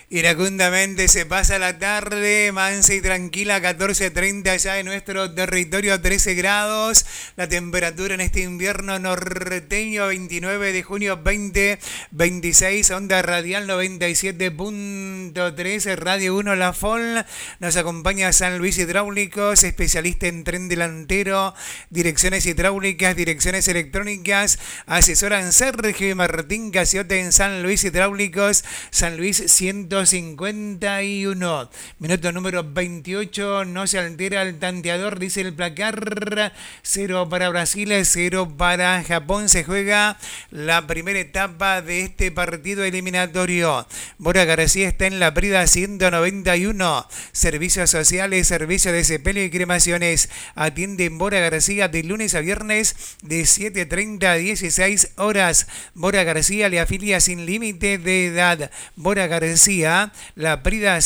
Iracundamente se pasa la tarde, mansa y tranquila, 14:30 allá en nuestro territorio, 13 grados. La temperatura en este invierno norteño, 29 de junio 2026, onda radial 97.3, Radio 1 La Fol. Nos acompaña San Luis Hidráulicos, especialista en tren delantero, direcciones hidráulicas, direcciones electrónicas. Asesoran Sergio y Martín Casiote en San Luis Hidráulicos, San Luis 151. Minuto número 28, no se altera el tanteador, dice el placar. 0 para Brasil, 0 para Japón. Se juega la primera etapa de este partido eliminatorio. Bora García está en la Prida 191. Servicios sociales, servicio de sepelio y cremaciones. Atiende en Bora García de lunes a viernes de 7:30 a 16 horas. Bora García le afilia sin límite de edad. Bora García, la Prida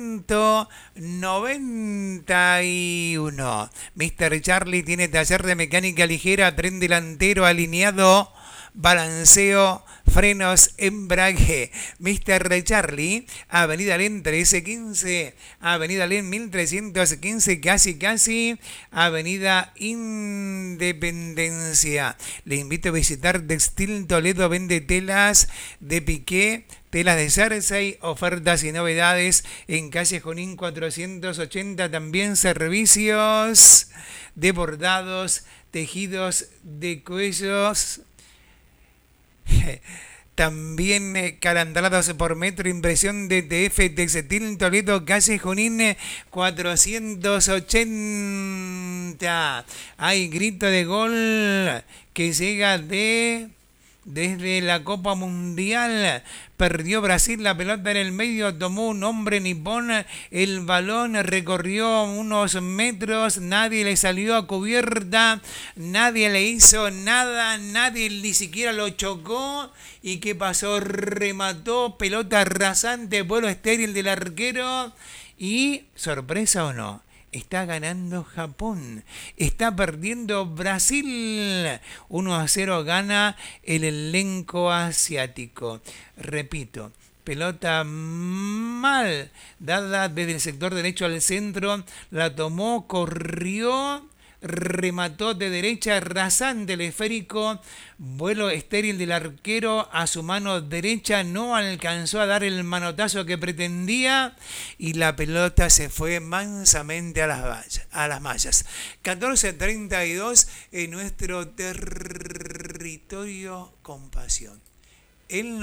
191. Mr. Charlie tiene taller de mecánica ligera, tren delantero alineado, balanceo, frenos, embrague. Mr. Charlie, Avenida Len 1315, Avenida Len 1315, casi, Avenida Independencia. Le invito a visitar Textil Toledo, vende telas de piqué, telas de jersey, ofertas y novedades en calle Junín 480. También servicios de bordados, tejidos de cuellos. También calandrados por metro, impresión de TF Textil Toledo, calle Junín 480. Hay grito de gol que llega desde la Copa Mundial. Perdió Brasil la pelota en el medio, tomó un hombre nipón, el balón recorrió unos metros, nadie le salió a cubierta, nadie le hizo nada, nadie ni siquiera lo chocó. ¿Y qué pasó? Remató, pelota rasante, vuelo estéril del arquero y, sorpresa o no, está ganando Japón, está perdiendo Brasil. 1-0 gana el elenco asiático. Repito, pelota mal dada desde el sector derecho al centro, la tomó, corrió, remató de derecha, rasante el esférico, vuelo estéril del arquero a su mano derecha, no alcanzó a dar el manotazo que pretendía y la pelota se fue mansamente a las mallas. 14:32 en nuestro territorio con pasión.